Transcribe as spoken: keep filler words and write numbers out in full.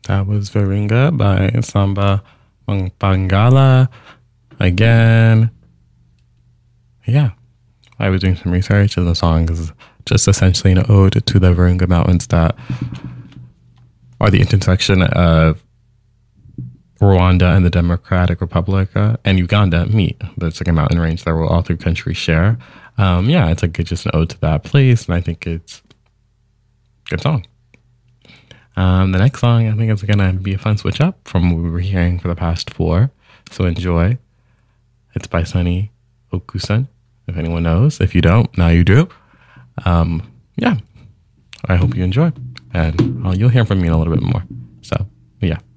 That was Virunga by Samba Bangala. Again, yeah, I was doing some research, and the song is just essentially an ode to the Virunga Mountains that are the intersection of Rwanda and the Democratic Republic uh, and Uganda meet. There's like a mountain range that all three countries share. Um, yeah, it's like just an ode to that place, and I think it's a good song. Um, the next song, I think, is going to be a fun switch up from what we were hearing for the past four. So enjoy. It's by Sunny Okusun, if anyone knows. If you don't, now you do. Um, yeah, I hope you enjoy. And uh, you'll hear from me in a little bit more. So, yeah.